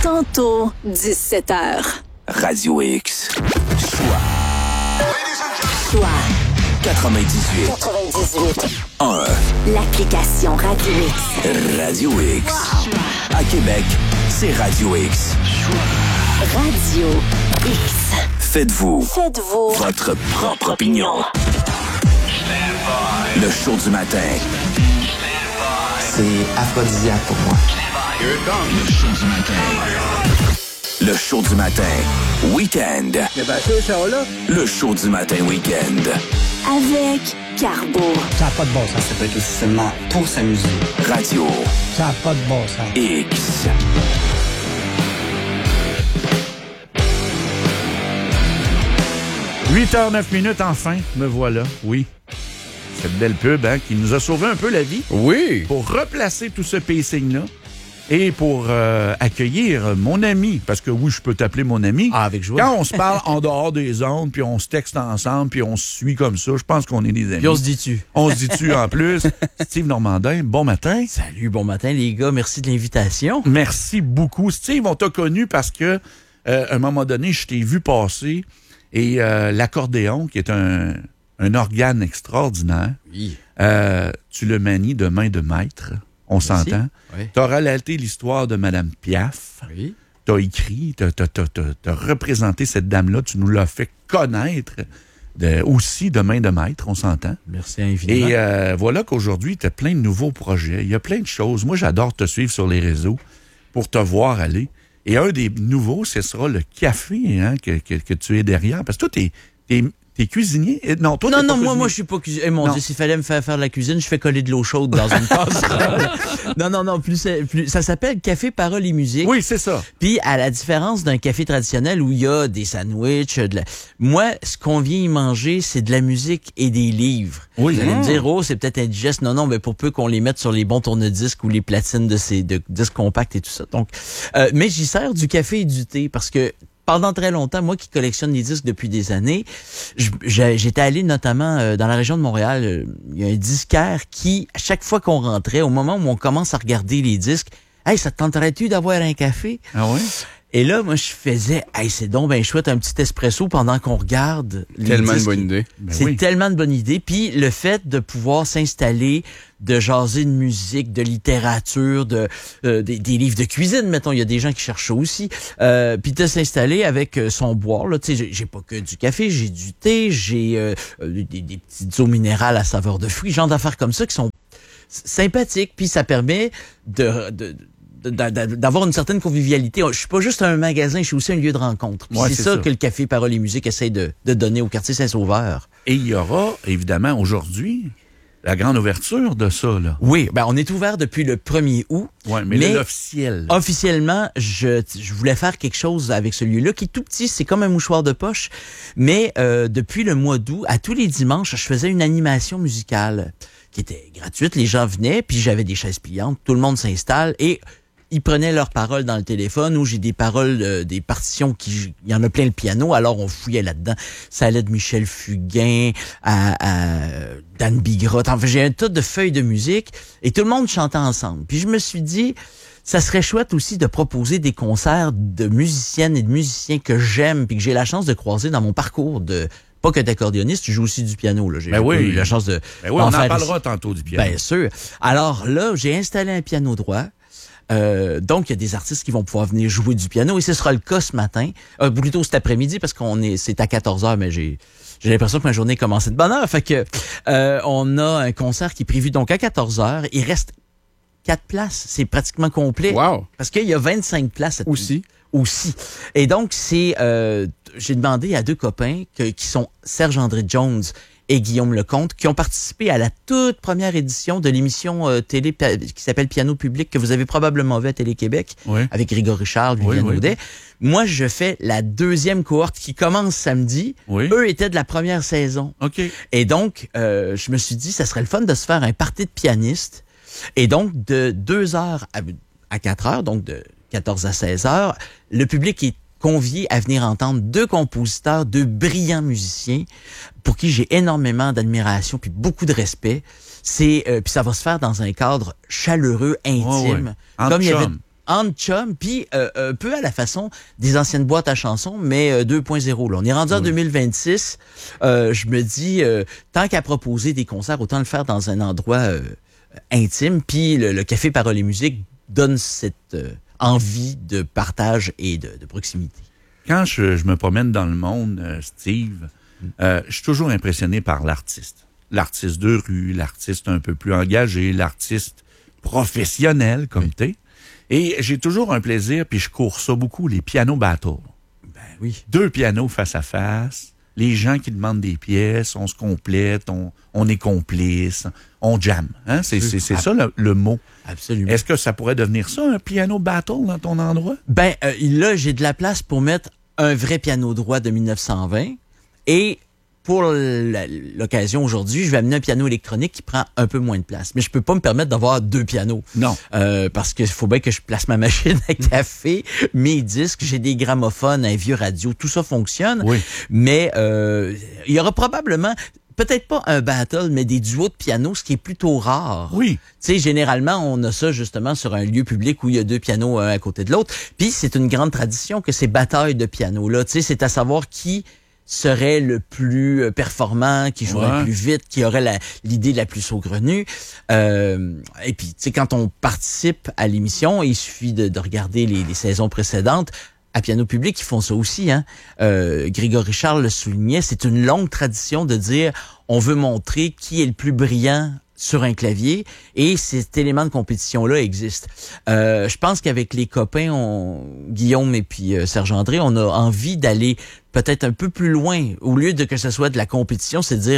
Tantôt, 17h. Radio X. Choix 98. 1. L'application Radio X. Radio X. À Québec, c'est Radio X. Radio X. Faites-vous Votre propre opinion. Le show du matin. C'est aphrodisiaque pour moi. Le show du matin. Le show du matin. Week-end. Le show du matin week-end. Avec Carbo. Ça n'a pas de bon sens. Ça peut être aussi seulement pour s'amuser. Radio Ça n'a pas de bon sens. X. « 8h09, enfin, me voilà, oui. Cette belle pub qui nous a sauvé un peu la vie. Oui. Pour replacer tout ce pacing-là et pour accueillir mon ami, parce que oui, je peux t'appeler mon ami. Ah, avec joie. Quand on se parle en dehors des ondes, puis on se texte ensemble, puis on se suit comme ça, je pense qu'on est des amis. Puis on se dit-tu. On se dit-tu en plus. Steve Normandin, bon matin. Salut, bon matin les gars, merci de l'invitation. Merci beaucoup. Steve, on t'a connu parce que à un moment donné, je t'ai vu passer et l'accordéon, qui est un organe extraordinaire, Oui. tu le manies de main de maître. On s'entend. Oui. Tu as relaté l'histoire de Mme Piaf. Oui. Tu as écrit, tu as représenté cette dame-là. Tu nous l'as fait connaître aussi de main de maître, on s'entend. Merci infiniment. Et voilà qu'aujourd'hui, tu as plein de nouveaux projets. Il y a plein de choses. Moi, j'adore te suivre sur les réseaux pour te voir aller. Et un des nouveaux, ce sera le café que tu es derrière. Parce que toi, t'es cuisinier? Non, toi, Non, moi, je suis pas cuisinier. Mon Dieu, s'il fallait me faire de la cuisine, je fais coller de l'eau chaude dans une casserole. Non, plus, ça s'appelle Café, Paroles et Musique. Oui, c'est ça. Puis, à la différence d'un café traditionnel où il y a des sandwichs, moi, ce qu'on vient y manger, c'est de la musique et des livres. Oui. Vous allez me dire, oh, c'est peut-être indigeste. Non, mais pour peu qu'on les mette sur les bons tourne-disques ou les platines de disques compacts et tout ça. Donc, mais j'y sers du café et du thé parce que pendant très longtemps, moi qui collectionne les disques depuis des années, j'étais allé notamment dans la région de Montréal. Il y a un disquaire qui, à chaque fois qu'on rentrait, au moment où on commence à regarder les disques, « Hey, ça te tenterait-tu d'avoir un café? » Ah oui? Et là, moi, je faisais, hey, c'est donc ben chouette, un petit espresso pendant qu'on regarde les Tellement disques. une bonne idée. C'est oui. tellement de bonne idée. Puis le fait de pouvoir s'installer, de jaser de musique, de littérature, des livres de cuisine, mettons, il y a des gens qui cherchent ça aussi. Puis de s'installer avec son boire, là, tu sais, j'ai pas que du café, j'ai du thé, j'ai des petites eaux minérales à saveur de fruits, genre d'affaires comme ça qui sont sympathiques. Puis ça permet d'avoir une certaine convivialité. Je suis pas juste un magasin, je suis aussi un lieu de rencontre. Puis Ouais, c'est c'est ça ça que le Café Paroles et Musique essaie de donner au quartier Saint-Sauveur. Et il y aura, évidemment, aujourd'hui, la grande ouverture de ça, là. Oui, ben on est ouvert depuis le 1er août. Oui, mais l'officiel. Officiellement, je voulais faire quelque chose avec ce lieu-là qui est tout petit, c'est comme un mouchoir de poche. Mais depuis le mois d'août, à tous les dimanches, je faisais une animation musicale qui était gratuite. Les gens venaient, puis j'avais des chaises pliantes, tout le monde s'installe et ils prenaient leurs paroles dans le téléphone, où j'ai des paroles, des partitions il y en a plein le piano, alors on fouillait là-dedans. Ça allait de Michel Fugain à Dan Bigrotte. Enfin, j'ai un tas de feuilles de musique et tout le monde chantait ensemble. Puis je me suis dit, ça serait chouette aussi de proposer des concerts de musiciennes et de musiciens que j'aime puis que j'ai la chance de croiser dans mon parcours pas que d'accordéoniste, tu joues aussi du piano, là. J'ai eu la chance de Ben oui, on en parlera tantôt du piano. Bien sûr. Alors là, j'ai installé un piano droit. Donc, il y a des artistes qui vont pouvoir venir jouer du piano et ce sera le cas ce matin, plutôt cet après-midi parce c'est à 14h, mais j'ai l'impression que ma journée commence de bonne heure. Fait que on a un concert qui est prévu donc à 14h. Il reste 4 places. C'est pratiquement complet. Wow. Parce qu'il y a 25 places. Aussi. Et donc, j'ai demandé à 2 copains qui sont Serge-André Jones et Guillaume Lecomte, qui ont participé à la toute première édition de l'émission télé qui s'appelle Piano Public, que vous avez probablement vu à Télé-Québec, avec Grégory Richard, Viviane Audet. Moi, je fais la 2e cohorte qui commence samedi. Oui. Eux étaient de la première saison. OK. Et donc, je me suis dit, ça serait le fun de se faire un party de pianistes. Et donc, de 2h à 4h, donc de 14 à 16h, le public est convié à venir entendre 2 compositeurs, 2 brillants musiciens pour qui j'ai énormément d'admiration puis beaucoup de respect. Puis ça va se faire dans un cadre chaleureux, intime. Entre Comme il y avait chums. en chum, puis un peu à la façon des anciennes boîtes à chansons, mais 2.0. Là. On est rendu en 2026. Je me dis, tant qu'à proposer des concerts, autant le faire dans un endroit intime. Puis le Café Parole et Musique donne cette envie de partage et de proximité. Quand je me promène dans le monde, Steve, je suis toujours impressionné par l'artiste. L'artiste de rue, l'artiste un peu plus engagé, l'artiste professionnel comme t'es. Et j'ai toujours un plaisir, puis je cours ça beaucoup, les pianos battles. Ben oui. 2 pianos face à face, les gens qui demandent des pièces, on se complète, on est complices, on jamme. Hein? C'est ça le mot. Absolument. Est-ce que ça pourrait devenir ça, un piano battle dans ton endroit? Ben, là, j'ai de la place pour mettre un vrai piano droit de 1920 et pour l'occasion aujourd'hui, je vais amener un piano électronique qui prend un peu moins de place. Mais je peux pas me permettre d'avoir 2 pianos. Non. Parce qu'il faut bien que je place ma machine à café, mes disques, j'ai des gramophones, un vieux radio, tout ça fonctionne. Oui. Mais il y aura probablement... Peut-être pas un battle, mais des duos de piano, ce qui est plutôt rare. Oui. Tu sais, généralement, on a ça justement sur un lieu public où il y a 2 pianos un à côté de l'autre. Puis c'est une grande tradition que ces batailles de piano-là, tu sais, c'est à savoir qui serait le plus performant, qui jouerait le plus vite, qui aurait l'idée la plus saugrenue. Et puis, tu sais, quand on participe à l'émission, il suffit de regarder les saisons précédentes. À Piano Public, ils font ça aussi. Hein? Grégory Charles le soulignait, c'est une longue tradition de dire on veut montrer qui est le plus brillant sur un clavier et cet élément de compétition-là existe. Je pense qu'avec les copains, Guillaume et puis Serge André, on a envie d'aller peut-être un peu plus loin. Au lieu de que ce soit de la compétition, c'est de dire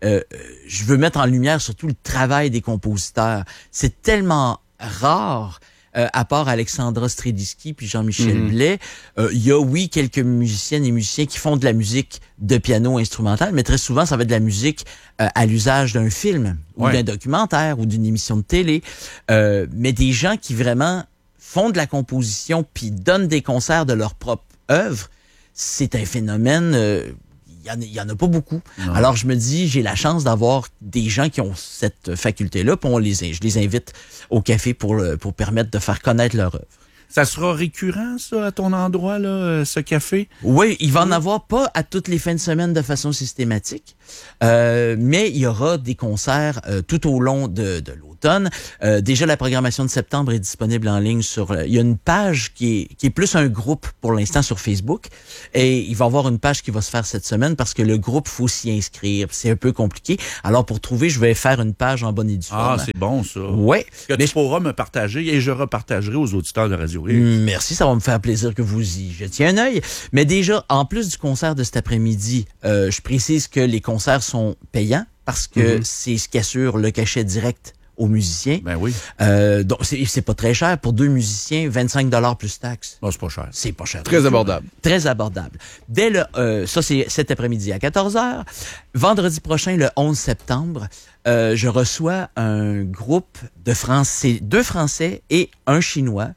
je veux mettre en lumière surtout le travail des compositeurs. C'est tellement rare. À part Alexandra Strediski puis Jean-Michel Blais, il y a, oui, quelques musiciennes et musiciens qui font de la musique de piano instrumental, mais très souvent, ça va être de la musique à l'usage d'un film ou d'un documentaire ou d'une émission de télé. Mais des gens qui vraiment font de la composition puis donnent des concerts de leur propre œuvre, c'est un phénomène... Il y en a pas beaucoup. Non. Alors, je me dis, j'ai la chance d'avoir des gens qui ont cette faculté-là, puis je les invite au café pour permettre de faire connaître leur œuvre. Ça sera récurrent, ça, à ton endroit, là, ce café? Oui, il va en avoir pas à toutes les fins de semaine de façon systématique, mais il y aura des concerts tout au long de l'automne. Déjà, la programmation de septembre est disponible en ligne il y a une page qui est plus un groupe pour l'instant sur Facebook, et il va y avoir une page qui va se faire cette semaine parce que le groupe, faut s'y inscrire. C'est un peu compliqué. Alors, pour trouver, je vais faire une page en bonne et due forme. Ah, c'est bon, ça. Oui. Tu pourras me partager et je repartagerai aux auditeurs de Radio X. Merci, ça va me faire plaisir que vous y jetiez un œil. Mais déjà, en plus du concert de cet après-midi, je précise que les concerts sont payants parce que c'est ce qui assure le cachet direct aux musiciens. Ben oui. Donc, c'est pas très cher. Pour 2 musiciens, 25$ plus taxes. Non, c'est pas cher. C'est pas cher. Très abordable. Très abordable. Ça, c'est cet après-midi à 14h. Vendredi prochain, le 11 septembre, je reçois un groupe de Français, 2 Français et un Chinois.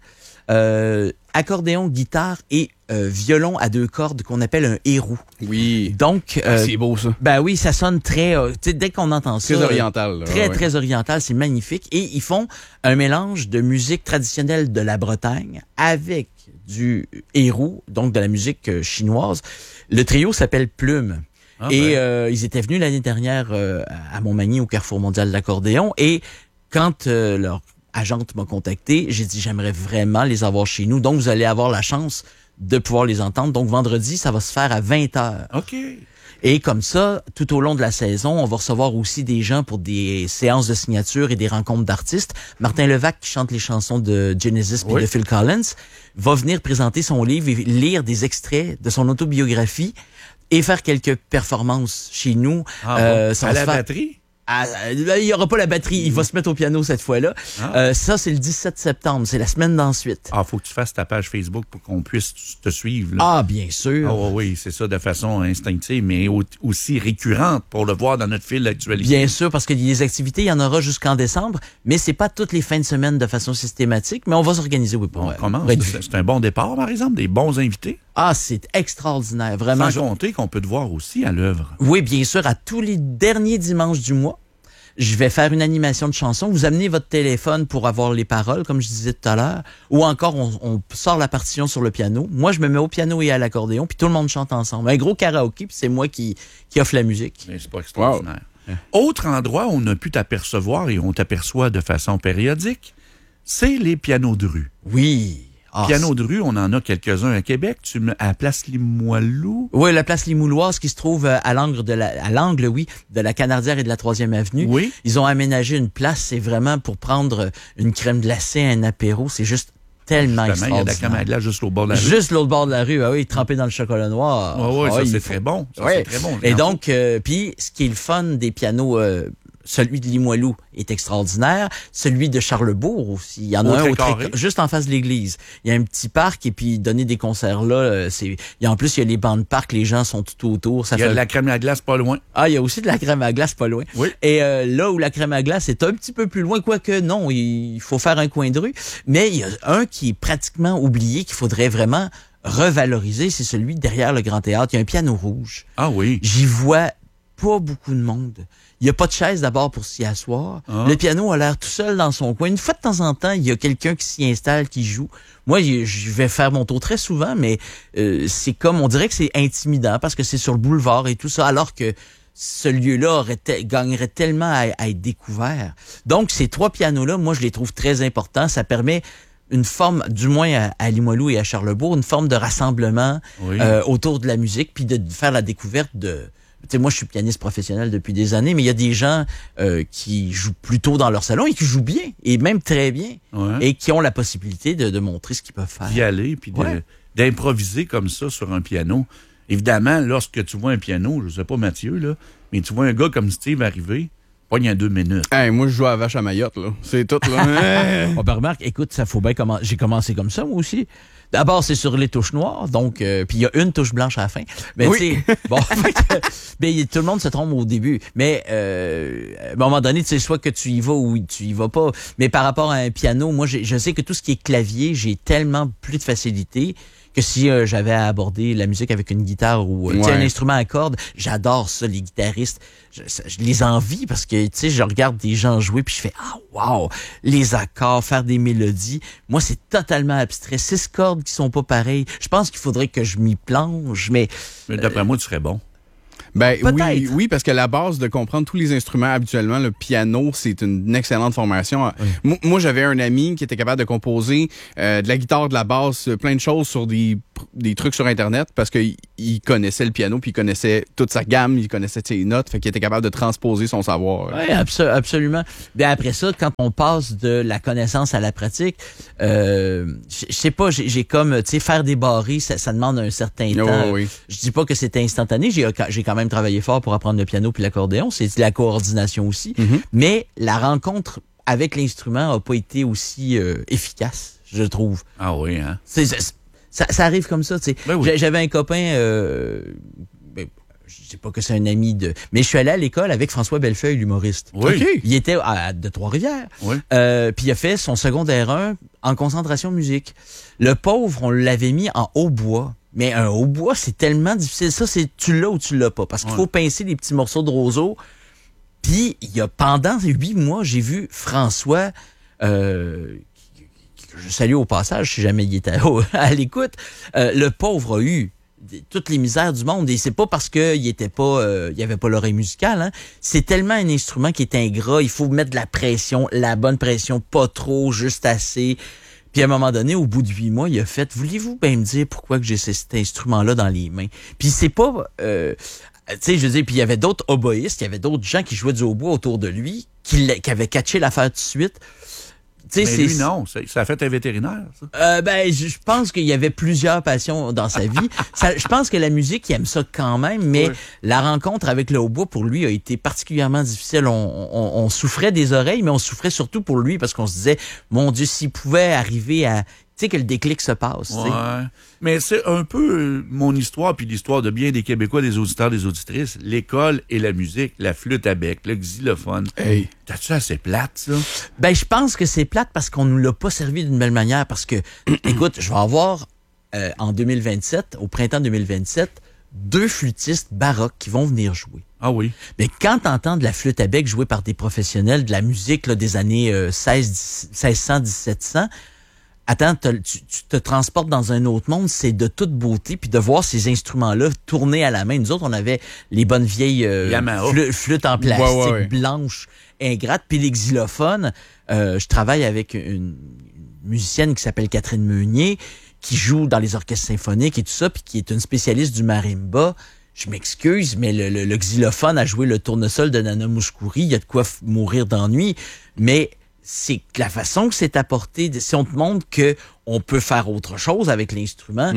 Accordéon, guitare et violon à 2 cordes qu'on appelle un hérou. Oui. Donc, c'est beau, ça. Ben oui, ça sonne très... tu sais, dès qu'on entend ça... Très oriental. Là, très oriental, c'est magnifique. Et ils font un mélange de musique traditionnelle de la Bretagne avec du hérou, donc de la musique chinoise. Le trio s'appelle Plume. Ah, et ils étaient venus l'année dernière à Montmagny, au Carrefour mondial de l'accordéon. Et quand leur agente m'a contacté, j'ai dit j'aimerais vraiment les avoir chez nous. Donc, vous allez avoir la chance de pouvoir les entendre. Donc, vendredi, ça va se faire à 20h. OK. Et comme ça, tout au long de la saison, on va recevoir aussi des gens pour des séances de signature et des rencontres d'artistes. Martin Levac, qui chante les chansons de Genesis et de Phil Collins, va venir présenter son livre et lire des extraits de son autobiographie et faire quelques performances chez nous. À la batterie? Il n'y aura pas la batterie, il va se mettre au piano cette fois-là. Ça, c'est le 17 septembre, c'est la semaine d'ensuite. Faut que tu fasses ta page Facebook pour qu'on puisse te suivre. Là. Bien sûr. Oui, c'est ça, de façon instinctive, mais aussi récurrente pour le voir dans notre fil d'actualité. Bien sûr, parce que les activités, il y en aura jusqu'en décembre, mais c'est pas toutes les fins de semaine de façon systématique, mais on va s'organiser. Comment? C'est un bon départ, par exemple, des bons invités? C'est extraordinaire, vraiment. Sans compter qu'on peut te voir aussi à l'œuvre. Oui, bien sûr, à tous les derniers dimanches du mois. je vais faire une animation de chanson. Vous amenez votre téléphone pour avoir les paroles, comme je disais tout à l'heure. Ou encore, on sort la partition sur le piano. Moi, je me mets au piano et à l'accordéon, puis tout le monde chante ensemble. Un gros karaoké, puis c'est moi qui offre la musique. Mais c'est pas extraordinaire. Wow. Autre endroit où on a pu t'apercevoir et on t'aperçoit de façon périodique, c'est les pianos de rue. Oui. Piano de rue, on en a quelques-uns à Québec. À Place Limoilou. Oui, la Place Limouloise qui se trouve à l'angle de la Canardière et de la 3e Avenue. Oui. Ils ont aménagé une place, c'est vraiment pour prendre une crème glacée, un apéro. C'est juste tellement extraordinaire. Il y a de la crème à glace juste au bord de la rue. Juste l'autre bord de la rue, oui, trempé dans le chocolat noir. Oui, ça c'est très bon. C'est très bon. Et donc, puis ce qui est le fun des pianos... celui de Limoilou est extraordinaire. Celui de Charlebourg aussi. Il y en a un juste en face de l'église. Il y a un petit parc et puis donner des concerts là, en plus, il y a les bancs de parc, les gens sont tout autour. Il y a de la crème à glace pas loin. Ah, il y a aussi de la crème à glace pas loin. Oui. Et là où la crème à glace est un petit peu plus loin, quoique non, il faut faire un coin de rue. Mais il y a un qui est pratiquement oublié, qu'il faudrait vraiment revaloriser, c'est celui derrière le Grand Théâtre. Il y a un piano rouge. Ah oui. J'y vois pas beaucoup de monde. Il n'y a pas de chaise d'abord pour s'y asseoir. Ah. Le piano a l'air tout seul dans son coin. Une fois de temps en temps, il y a quelqu'un qui s'y installe, qui joue. Moi, je vais faire mon tour très souvent, mais c'est comme, on dirait que c'est intimidant parce que c'est sur le boulevard et tout ça, alors que ce lieu-là gagnerait tellement à être découvert. Donc, ces 3 pianos-là, moi, je les trouve très importants. Ça permet une forme, du moins à Limoilou et à Charlebourg, une forme de rassemblement autour de la musique, puis de faire la découverte de... Tu sais, moi, je suis pianiste professionnel depuis des années, mais il y a des gens qui jouent plutôt dans leur salon et qui jouent bien, et même très bien, et qui ont la possibilité de montrer ce qu'ils peuvent faire. D'y aller, puis d'improviser comme ça sur un piano. Évidemment, lorsque tu vois un piano, je sais pas Mathieu, là, mais tu vois un gars comme Steve arriver, pogne en 2 minutes. Hey, moi, je joue à vache à Mayotte, là. C'est tout, là. Remarque, écoute, ça faut bien commencer. J'ai commencé comme ça, moi aussi. D'abord, c'est sur les touches noires, donc puis il y a une touche blanche à la fin. Mais tu sais, bon, mais tout le monde se trompe au début. Mais à un moment donné, tu sais, soit que tu y vas ou tu y vas pas. Mais par rapport à un piano, moi, je sais que tout ce qui est clavier, j'ai tellement plus de facilité que si j'avais à aborder la musique avec une guitare ou un instrument à cordes. J'adore ça, les guitaristes. Je les envie parce que, tu sais, je regarde des gens jouer puis je fais « Ah, wow! » Les accords, faire des mélodies. Moi, c'est totalement abstrait. 6 cordes qui sont pas pareilles. Je pense qu'il faudrait que je m'y plonge, mais... d'après moi, tu serais bon. Ben oui, parce que la base de comprendre tous les instruments habituellement, le piano, c'est une excellente formation. Oui. Moi, j'avais un ami qui était capable de composer de la guitare, de la basse, plein de choses sur des trucs sur Internet parce qu'il connaissait le piano, puis il connaissait toute sa gamme, il connaissait ses notes, fait qu'il était capable de transposer son savoir. Oui, absolument. Bien après ça, quand on passe de la connaissance à la pratique, je sais pas, j'ai comme, tu sais, faire des barrés, ça demande un certain temps. Oui. Je dis pas que c'était instantané, j'ai quand même travaillé fort pour apprendre le piano puis l'accordéon, c'est de la coordination aussi, mais la rencontre avec l'instrument a pas été aussi efficace, je trouve. Ah oui, hein? Ça arrive comme ça, tu sais. Ben oui. J'avais un copain, je sais pas que c'est un ami mais je suis allé à l'école avec François Bellefeuille, l'humoriste. Oui. Okay. Il était de Trois-Rivières. Oui. Puis il a fait son secondaire 1 en concentration musique. Le pauvre, on l'avait mis en hautbois. Mais un hautbois, c'est tellement difficile. Ça, c'est tu l'as ou tu l'as pas. Parce qu'il faut pincer les petits morceaux de roseau. Puis, pendant 8 mois, j'ai vu François, que je salue au passage, si jamais il était à l'écoute. Le pauvre a eu toutes les misères du monde. Et c'est pas parce qu'il était pas, il avait pas l'oreille musicale, hein. C'est tellement un instrument qui est ingrat. Il faut mettre de la pression, la bonne pression, pas trop, juste assez. Puis à un moment donné, au bout de 8 mois, il a fait « Voulez-vous bien me dire pourquoi que j'ai cet instrument-là dans les mains? » Puis c'est pas... tu sais, je veux dire, puis il y avait d'autres oboïstes, il y avait d'autres gens qui jouaient du hautbois autour de lui, qui avaient catché l'affaire tout de suite. Mais lui, non. Ça a fait un vétérinaire, ça. Je pense qu'il y avait plusieurs passions dans sa vie. Je pense que la musique, il aime ça quand même, mais la rencontre avec le hautbois, pour lui, a été particulièrement difficile. On souffrait des oreilles, mais on souffrait surtout pour lui parce qu'on se disait, mon Dieu, s'il pouvait arriver à... Tu sais, que le déclic se passe. Ouais. Mais c'est un peu mon histoire, puis l'histoire de bien des Québécois, des auditeurs, des auditrices. L'école et la musique, la flûte à bec, le xylophone. Hey. T'as-tu assez plate, ça? Ben, je pense que c'est plate parce qu'on nous l'a pas servi d'une belle manière. Parce que, écoute, je vais avoir, en 2027, au printemps 2027, 2 flûtistes baroques qui vont venir jouer. Ah oui. Mais quand t'entends de la flûte à bec jouée par des professionnels de la musique là, des années 1600-1700, attends, tu te transportes dans un autre monde, c'est de toute beauté, puis de voir ces instruments-là tourner à la main. Nous autres, on avait les bonnes vieilles flûtes en plastique blanches, ingrates, puis les xylophones. Je travaille avec une musicienne qui s'appelle Catherine Meunier, qui joue dans les orchestres symphoniques et tout ça, puis qui est une spécialiste du marimba. Je m'excuse, mais le xylophone a joué le tournesol de Nana Mouskouri. Il y a de quoi mourir d'ennui, mais c'est la façon que c'est apporté. Si on te montre que on peut faire autre chose avec l'instrument,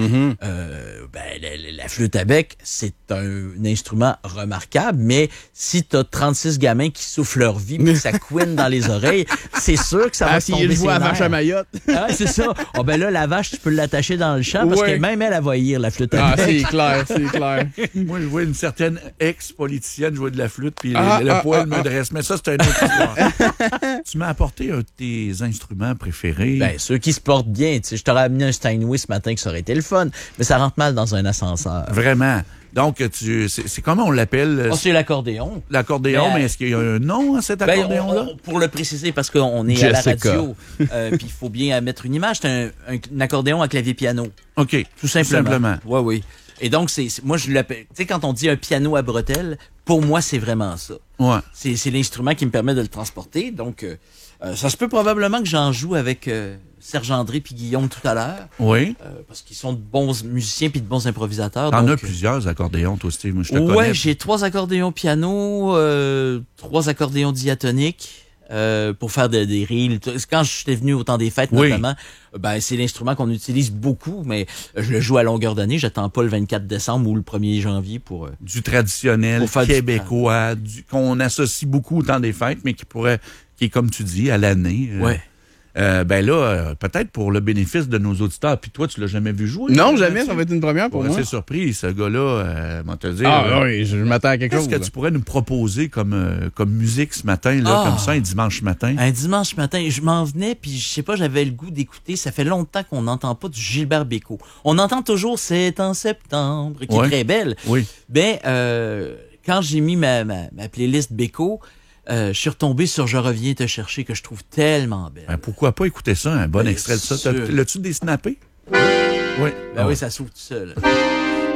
la flûte à bec, c'est un instrument remarquable, mais si t'as 36 gamins qui soufflent leur vie puis que ça couine dans les oreilles, c'est sûr que ça va tomber ses nerfs. À vache à Mayotte. Ah, c'est ça. Oh, ben là, la vache, tu peux l'attacher dans le champ parce que même elle va haïr la flûte à bec. Ah, c'est clair, c'est clair. Moi, je vois une certaine ex-politicienne jouer de la flûte puis le poil me dresse. Mais ça, c'est une autre histoire. Tu m'as apporté un de tes instruments préférés. Ben, ceux qui se portent bien. Je t'aurais amené un Steinway ce matin qui ça aurait été le fun, mais ça rentre mal dans un ascenseur. Vraiment. Donc, c'est comment on l'appelle? Oh, c'est l'accordéon. L'accordéon, mais est-ce qu'il y a un nom à cet accordéon-là? Pour le préciser, parce qu'on est Jessica. À la radio, puis il faut bien mettre une image, c'est un accordéon à clavier-piano. OK. Tout simplement. Oui. Et donc, moi, je l'appelle... Tu sais, quand on dit un piano à bretelles, pour moi, c'est vraiment ça. Ouais. C'est l'instrument qui me permet de le transporter. Donc, ça se peut probablement que j'en joue avec... Serge André puis Guillaume tout à l'heure. Oui. Parce qu'ils sont de bons musiciens puis de bons improvisateurs. T'en as plusieurs accordéons, toi, Steve. Moi, je te connais. Ouais, j'ai 3 accordéons piano, 3 accordéons diatoniques pour faire des reels. Quand j'étais venu au temps des fêtes, notamment, c'est l'instrument qu'on utilise beaucoup, mais je le joue à longueur d'année. J'attends pas le 24 décembre ou le 1er janvier pour... du traditionnel québécois, qu'on associe beaucoup au temps des fêtes, mais qui est, comme tu dis, à l'année. Ouais. Peut-être pour le bénéfice de nos auditeurs. Puis toi, tu l'as jamais vu jouer? Non, jamais. Ça va être une première pour moi. C'est surpris, ce gars-là, te dire. Oui, je m'attends à quelque chose. Qu'est-ce que tu pourrais nous proposer comme musique ce matin, là, comme ça, un dimanche matin? Un dimanche matin, je m'en venais, puis je sais pas, j'avais le goût d'écouter. Ça fait longtemps qu'on n'entend pas du Gilbert Bécaud. On entend toujours « C'est en septembre », qui est très belle. Oui. Quand j'ai mis ma playlist Bécaud, je suis retombé sur « Je reviens te chercher » que je trouve tellement belle. Pourquoi pas écouter ça, un bon extrait de ça? L'as-tu désnappé? Oui. Oui, ça s'ouvre tout seul.